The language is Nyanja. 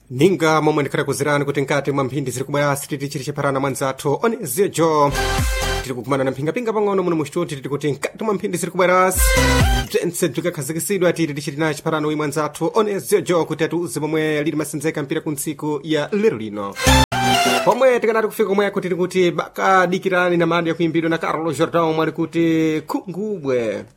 ninga momwe ndikhale kuzirani kuti nkati mwa mphindi ziri kubwera sititi chiri chiparana mwanzathu onezejo tiri kukumana na mphingapinga pang'ono muno muchituti tiri kuti nkati mwa mphindi ziri kubwera bzentse bzikakhazikisidwa tiri tichiri na chiparano wi mwanzathu onezejo kuti atiuze momwe lili masenzeka mpira ku ntsiku ya lero lino pomwe tikanati kufika komwe kuti tiri kuti bakadikirani na madi yakuimbidwa na Carlos Jordão mwali kuti khungubwe